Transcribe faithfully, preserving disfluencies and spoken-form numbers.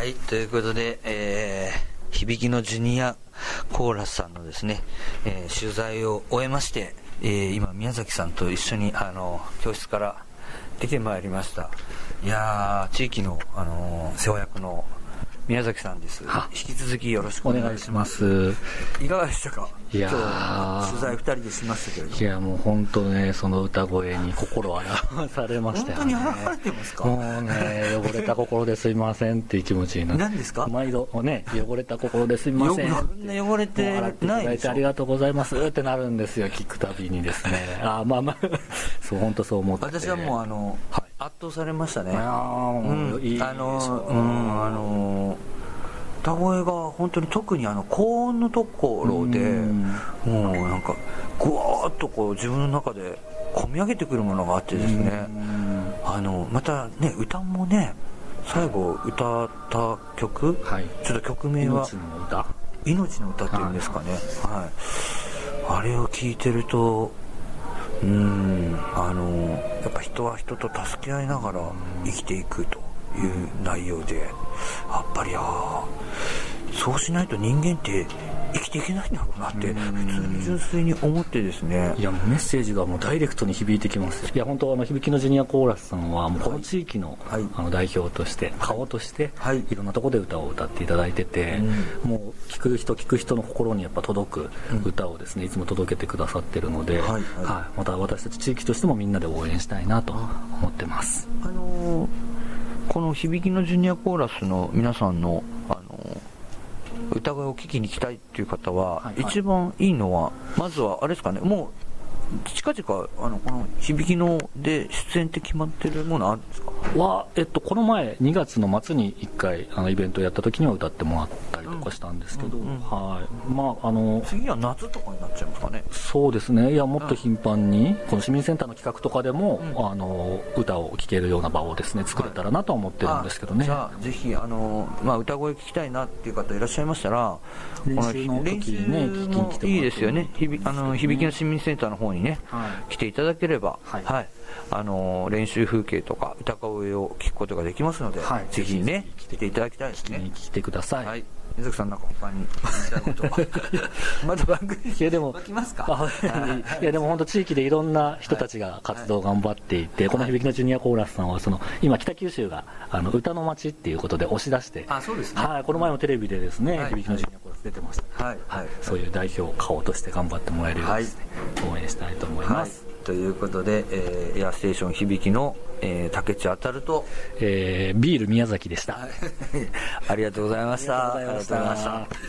はい、ということで、えー、響きのジュニアコーラスさんのですね、えー、取材を終えまして、えー、今宮崎さんと一緒にあの教室から出てまいりました。いやー、地域の、あのー、世話役の宮崎さんです。引き続きよろしくお願いします。いかがでしたか？いや今日取材ふたりでしましたけれども。 いやもう本当ね、その歌声に心洗わされましたよね。 本当に洗われてますか？ もうね、汚れた心ですいませんっていう気持ちになって。 何ですか？ 毎度ね、汚れた心ですいません。 そんな汚れてないでしょ。洗っていただいてありがとうございますってなるんですよ、聞くたびにですね。あまあまあそう本当そう思って。 私はもうあの、はい、圧倒されましたね。 あ、うん、いいあのうんあの歌声が本当に特にあの高音のところでもうなんかぐわーっとこう自分の中で込み上げてくるものがあってですね、あのまたね歌もね最後歌った曲、はい、ちょっと曲名は命の歌命の歌っていうんですかね、はいはい、あれを聞いてるとうーんあのやっぱ人は人と助け合いながら生きていくという内容で、やっぱりあそうしないと人間って生きていけないんだろうなって普通に純粋に思ってですね。 いやもうメッセージがもうダイレクトに響いてきます。いや本当あの響きのジュニアコーラスさんはもうこの地域の、はい、あの代表として顔として、はい、いろんなところで歌を歌っていただいてて、うん、もう聞く人聞く人の心にやっぱ届く歌をですね、いつも届けてくださってるので、はいはいはい、また私たち地域としてもみんなで応援したいなと思ってます。 あのー、この響きのジュニアコーラスの皆さんのあのー歌声を聴きに来たいっていう方は、はいはい、一番いいのはまずはあれですかね、もう近々あのこの響きので出演って決まってるものあるんですか？ は、えっと、この前にがつの末にいっかいあのイベントをやった時には歌ってもらったりとかしたんですけど、うんうんうん、はい、まああの次は夏とかになっちゃいますかね？ そうですね、いやもっと頻繁に、うん、この市民センターの企画とかでも、うん、あの歌を聴けるような場をですね作れたらなとは思ってるんですけどね、はい、 じゃあぜひあの、まあ、歌声聴きたいなっていう方いらっしゃいましたら練習の時にね聞きに来てもらっていいですよね、ひびあの響きの市民センターの方にね、はい、来ていただければ、はいはい、あの練習風景とか歌声を聞くことができますので、はい、ぜひね来ていただきたいですね。 聞きに来てください。 はい、水木さんなんか他に言いたいことはまた番組いやでも来ますか？ いやでも本当地域でいろんな人たちが活動を頑張っていて、はい、この響きのジュニアコーラスさんはその今北九州があの歌の街っていうことで押し出して、 あそうですね、 はい、この前もテレビでですね、はい、響きのジュニアコーラス出てました、はいはい、そういう代表顔として頑張ってもらえるようにですね、はい、応援したいと思います、 はい、ということで、えー、エアステーション響きの、えー、竹内あたると、 えー、ビール宮崎でしたありがとうございました。 ありがとうございました。